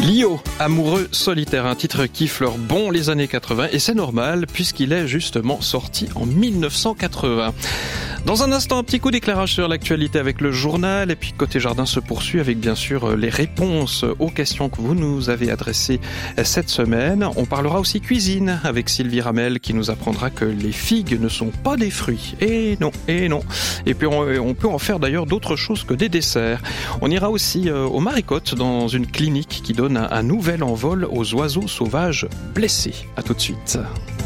Lio, amoureux solitaire, un titre qui fleure bon les années 80 et c'est normal puisqu'il est justement sorti en 1980. Dans un instant, un petit coup d'éclairage sur l'actualité avec le journal et puis Côté Jardin se poursuit avec bien sûr les réponses aux questions que vous nous avez adressées cette semaine. On parlera aussi cuisine avec Sylvie Ramel qui nous apprendra que les figues ne sont pas des fruits. Et non. Et puis on peut en faire d'ailleurs d'autres choses que des desserts. On ira aussi au Maricotte dans une clinique qui donne un nouvel envol aux oiseaux sauvages blessés. À tout de suite.